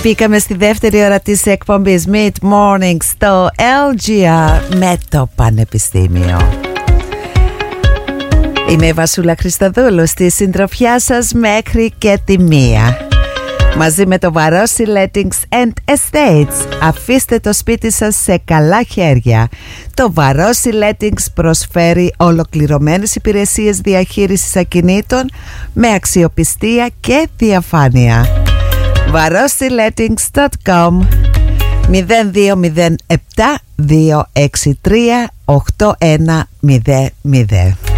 Μπήκαμε στη δεύτερη ώρα της εκπομπής Mid Morning στο LGR με το Πανεπιστήμιο. Είμαι η Βασούλα Χριστοδούλου, στη συντροφιά σας μέχρι και τη 1. Μαζί με το Βαρόσι Lettings and Estates, αφήστε το σπίτι σας σε καλά χέρια. Το Βαρόσι Lettings προσφέρει ολοκληρωμένες υπηρεσίες διαχείρισης ακινήτων με αξιοπιστία και διαφάνεια. VarosiLettings.com 0207 263 8100.